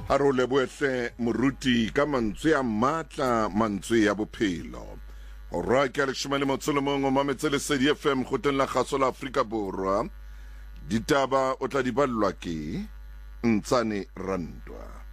a re o leboehle moruti ka mantswe a maatla mantswe ya bophelo go rwa ke a leshome le motsolomong o mametse Lesedi FM kgoteng la kgaso la Afrika Borwa ditaba o tla di ballwa ke Ntsane Rantwa.